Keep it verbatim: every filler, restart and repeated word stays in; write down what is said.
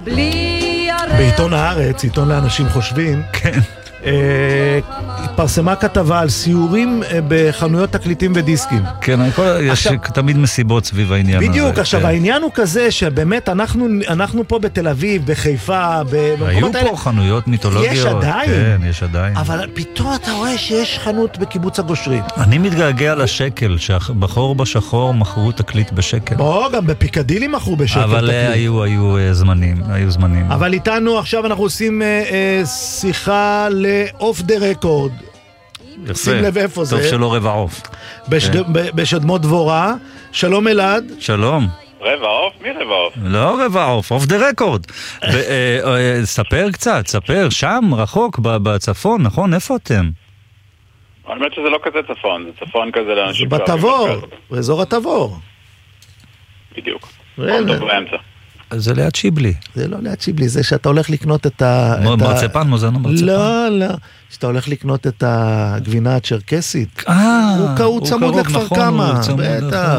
בעיתון הארץ, עיתון לאנשים חושבים, כן. התפרסמה כתבה על סיורים בחנויות תקליטים ודיסקים. כן, יש תמיד מסיבות סביב העניין הזה. בדיוק, עכשיו העניין הוא כזה שבאמת אנחנו פה בתל אביב, בחיפה, היו פה חנויות מיתולוגיות. יש עדיין. כן, יש עדיין. אבל פתאום אתה רואה שיש חנות בקיבוץ הגושרים. אני מתגעגע לשקל, שבחור בשחור מכרו תקליט בשקל. בוא, גם בפיקדילי מכרו בשקל תקליט. אבל היו, היו זמנים, היו זמנים. אבל איתנו עכשיו אנחנו עושים שיחה ל-off the record. שים לב איפה זה. טוב שלא רבע עוף. בשדמות דבורה. שלום אלעד. שלום. רבע עוף? מי רבע עוף? לא רבע עוף, off the record. ספר קצת, ספר, שם, רחוק, בצפון, נכון? איפה אתם? אני אומרת שזה לא כזה צפון, זה צפון כזה לאנשים... זה בתבור, באזור התבור. בדיוק. כל טוב באמצע. זה ליד שיבלי. זה לא ליד שיבלי, זה שאתה הולך לקנות את ה... מרצפן, מוזיאון המרצפן. לא, לא. שאתה הולך לקנות את הגבינה הצ'רקסית. אה, הוא צמוד לכפר כמה. בטח.